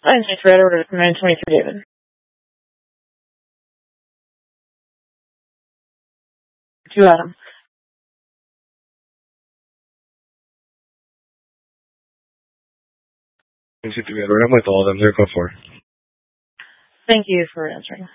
And she's read order 923, David. To Adam. I'm with all of them. They're code 4. Thank you for answering.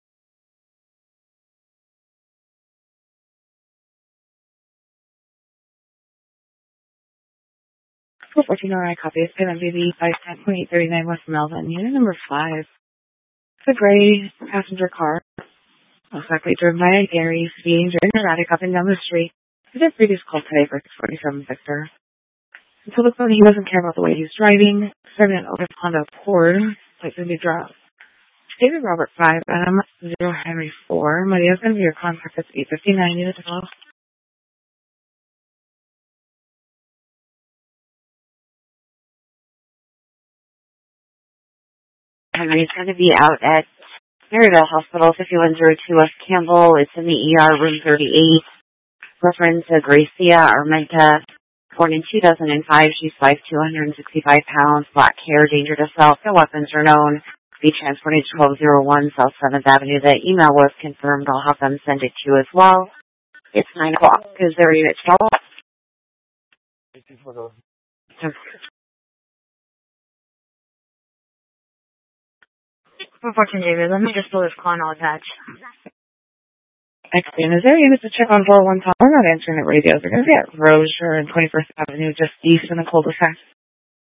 For 14 RI copy is going to be the 510.839 West Melvin, unit number 5. It's a gray passenger car, most likely driven by a Gary, speeding during erratic up and down the street. He did previous call today for 647 Victor. Until the point he doesn't care about the way he's driving, serving an Otis Honda Accord, like to be dropped. David Robert 5, Adam 0 Henry 4. Maria's going to be your contact at 859 unit 12. Henry's going to be out at Maryville Hospital, 5102 West Campbell. It's in the ER, room 38. Reference to Gracia Armenta, born in 2005. She's 5'2", 165 pounds, black hair, danger to self. No weapons are known. Be transported to 1201 South 7th Avenue. The email was confirmed. I'll have them send it to you as well. It's 9 o'clock. Is there a unit 12? Unfortunately, David, let me just pull this call and I'll attach. Excellent. Is there a unit to check on 401 Tom? We're not answering the radio. They're going to be at Rozier and 21st Avenue, just east in the cul-de-sac.